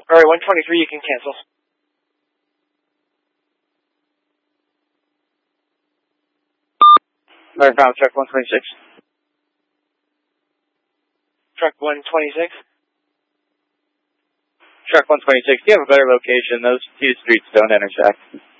Alright, 123, you can cancel. Alright, found truck 126. Truck 126? Truck 126, do you have a better location? Those two streets don't intersect.